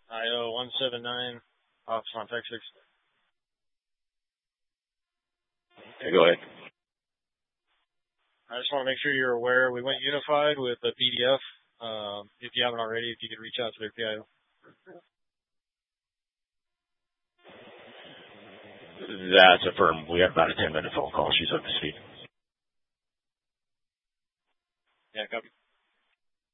IO 179, Office on Tech 6. Okay, go ahead. I just want to make sure you're aware we went unified with the PDF. If you haven't already, if you could reach out to their PIO. That's affirmed. We have about a 10-minute phone call. She's up to speed. Yeah, copy.